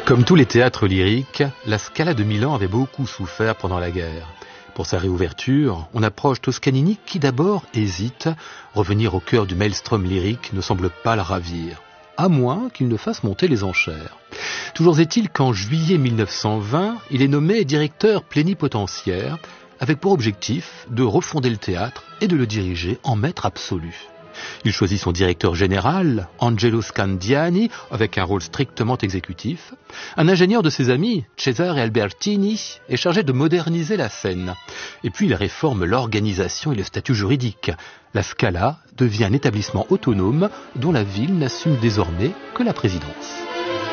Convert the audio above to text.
Comme tous les théâtres lyriques, la Scala de Milan avait beaucoup souffert pendant la guerre. Pour sa réouverture, on approche Toscanini qui d'abord hésite. Revenir au cœur du maelstrom lyrique ne semble pas le ravir, à moins qu'il ne fasse monter les enchères. Toujours est-il qu'en juillet 1920, il est nommé directeur plénipotentiaire, avec pour objectif de refonder le théâtre et de le diriger en maître absolu. Il choisit son directeur général, Angelo Scandiani, avec un rôle strictement exécutif. Un ingénieur de ses amis, Cesare Albertini, est chargé de moderniser la scène. Et puis il réforme l'organisation et le statut juridique. La Scala devient un établissement autonome dont la ville n'assume désormais que la présidence.